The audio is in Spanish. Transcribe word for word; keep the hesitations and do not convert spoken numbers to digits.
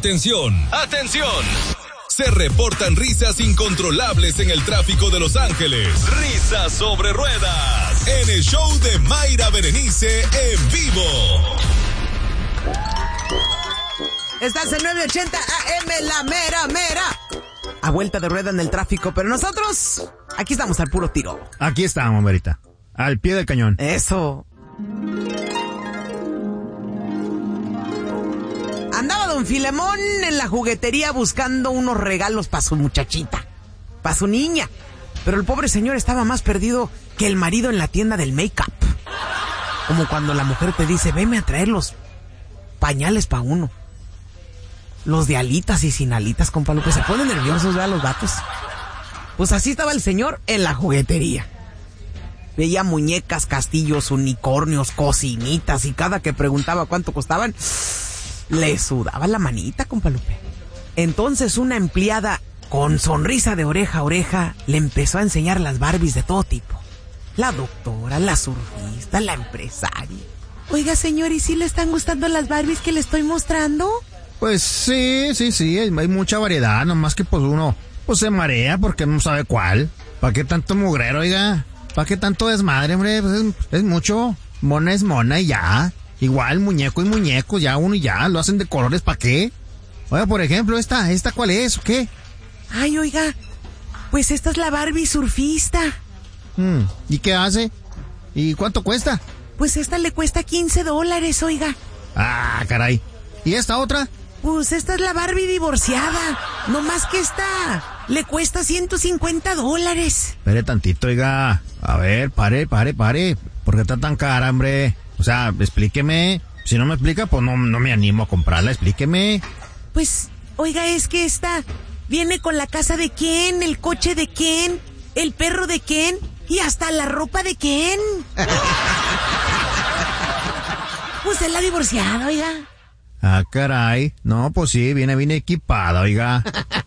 Atención, atención. Se reportan risas incontrolables en el tráfico de Los Ángeles. Risas sobre ruedas. En el show de Mayra Berenice en vivo. Estás en nueve ochenta A M, la mera, mera. A vuelta de rueda en el tráfico, pero nosotros aquí estamos al puro tiro. Aquí estamos, Marita. Al pie del cañón. Eso. Andaba don Filemón en la juguetería buscando unos regalos para su muchachita, para su niña. Pero el pobre señor estaba más perdido que el marido en la tienda del make-up. Como cuando la mujer te dice, veme a traer los pañales para uno. Los de alitas y sin alitas, compa Lupe. Se ponen nerviosos, ¿verdad, los gatos? Pues así estaba el señor en la juguetería. Veía muñecas, castillos, unicornios, cocinitas, y cada que preguntaba cuánto costaban, le sudaba la manita, compa Lupe. Entonces una empleada, con sonrisa de oreja a oreja, le empezó a enseñar las Barbies de todo tipo. La doctora, la surfista, la empresaria. Oiga, señor, ¿y si le están gustando las Barbies que le estoy mostrando? Pues sí, sí, sí, hay, hay mucha variedad, nomás que pues uno pues se marea porque no sabe cuál. ¿Para qué tanto mugrero, oiga? ¿Para qué tanto desmadre, hombre? Pues es, es mucho. Mona es mona y ya. Igual muñeco y muñeco, ya uno y ya. Lo hacen de colores, ¿para qué? Oiga, por ejemplo, esta, ¿esta cuál es o qué? Ay, oiga, pues esta es la Barbie surfista. Hmm, ¿y qué hace? ¿Y cuánto cuesta? Pues esta le cuesta quince dólares, oiga. Ah, caray. ¿Y esta otra? Pues esta es la Barbie divorciada. No más que esta le cuesta ciento cincuenta dólares. Espere tantito, oiga. A ver, pare, pare, pare. ¿Por qué está tan cara, hombre? O sea, explíqueme. Si no me explica, pues no, no me animo a comprarla. Explíqueme. Pues, oiga, es que esta viene con la casa de Ken, el coche de Ken, el perro de Ken y hasta la ropa de Ken. Pues es la divorciada, oiga. Ah, caray. No, pues sí, viene bien equipada, oiga.